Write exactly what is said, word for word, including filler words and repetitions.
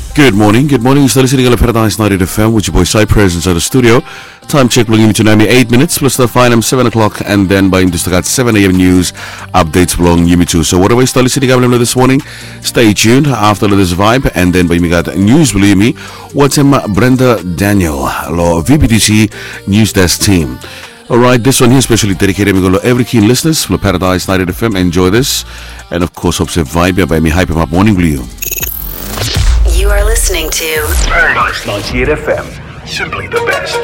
Good morning, good morning. You're listening to Paradise ninety F M with your boy Cypress inside the studio. Time check belonging into Nami eight minutes plus the final seven o'clock, and then by just got seven a.m. news updates belong Yumi too. So whatever you're listening to this morning, stay tuned after this vibe, and then by me got news believe me. What's in Brenda Daniel, law V B T C News Desk team. Alright, this one here is specially dedicated to every keen listeners from Paradise ninety F M. Enjoy this, and of course hope to vibe by me hype him up morning with you. You are listening to Paradise ninety-eight F M. Simply the best.